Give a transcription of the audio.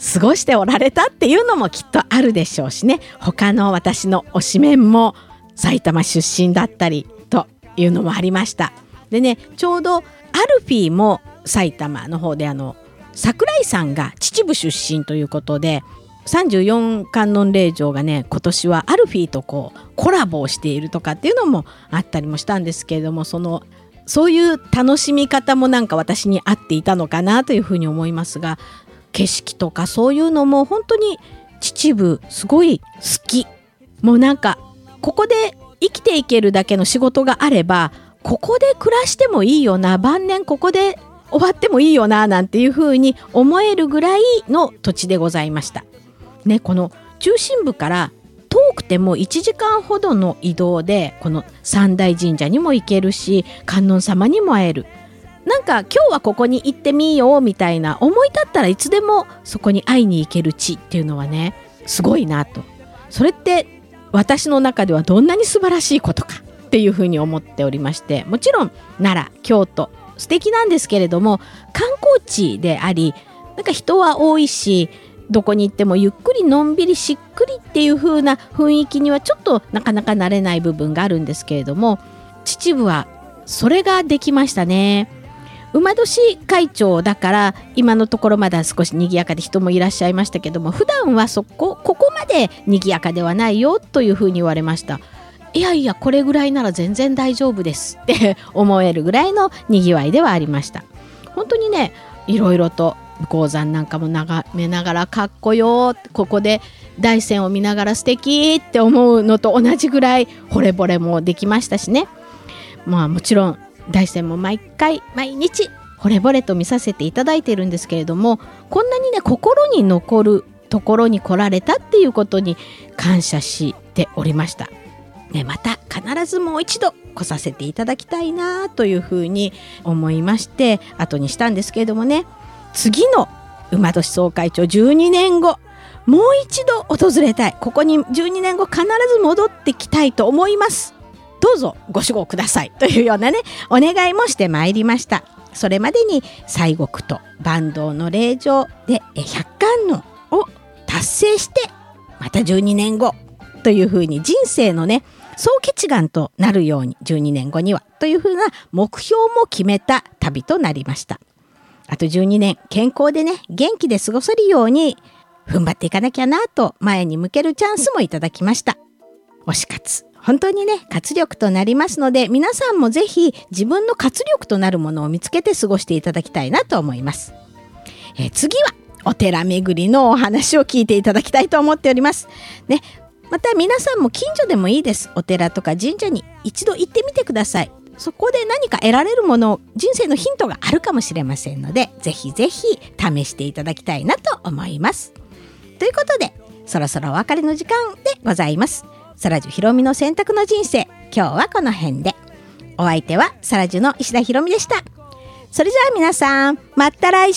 過ごしておられたっていうのもきっとあるでしょうしね。他の私の推しメンも埼玉出身だったりというのもありました。でね、ちょうどアルフィーも埼玉の方で桜井さんが秩父出身ということで、34観音霊場がね今年はアルフィーとコラボをしているとかっていうのもあったりもしたんですけれども、そういう楽しみ方もなんか私に合っていたのかなというふうに思いますが、景色とかそういうのも本当に秩父すごい好き。もうなんかここで生きていけるだけの仕事があればここで暮らしてもいいよな、晩年ここで終わってもいいよななんていうふうに思えるぐらいの土地でございましたね。この中心部から遠くても1時間ほどの移動でこの三大神社にも行けるし、観音様にも会える。なんか今日はここに行ってみようみたいな、思い立ったらいつでもそこに会いに行ける地っていうのはねすごいなと。それって私の中ではどんなに素晴らしいことかっていうふうに思っておりまして、もちろん奈良京都素敵なんですけれども、観光地でありなんか人は多いし、どこに行ってもゆっくりのんびりしっくりっていう風な雰囲気にはちょっとなかなか慣れない部分があるんですけれども、秩父はそれができましたね。馬年会長だから今のところまだ少し賑やかで人もいらっしゃいましたけども、普段はここまで賑やかではないよというふうに言われました。いやいやこれぐらいなら全然大丈夫ですって思えるぐらいの賑わいではありました。本当にね、いろいろと武甲山なんかも眺めながらかっこよ、ここで大山を見ながら素敵って思うのと同じぐらい惚れ惚れもできましたしね。まあもちろん大山も毎日惚れ惚れと見させていただいているんですけれども、こんなにね心に残るところに来られたっていうことに感謝しておりました、ね、また必ずもう一度来させていただきたいなというふうに思いまして後にしたんですけれどもね、次の馬年総会長12年後もう一度訪れたい。ここに12年後必ず戻ってきたいと思います。どうぞご守護くださいというようなねお願いもしてまいりました。それまでに西国と坂東の霊場で100観音を達成して、また12年後というふうに人生のね総決願となるように12年後にはというふうな目標も決めた旅となりました。あと12年健康でね元気で過ごせるように踏ん張っていかなきゃなと前に向けるチャンスもいただきました。推し活本当にね活力となりますので、皆さんもぜひ自分の活力となるものを見つけて過ごしていただきたいなと思います。次はお寺巡りのお話を聞いていただきたいと思っておりますね。また皆さんも近所でもいいです。お寺とか神社に一度行ってみてください。そこで何か得られるもの、人生のヒントがあるかもしれませんので、ぜひぜひ試していただきたいなと思います。ということでそろそろお別れの時間でございます。サラジュひろみの選択の人生、今日はこの辺で。お相手はサラジュの石田ひろみでした。それじゃあ皆さんまた来週。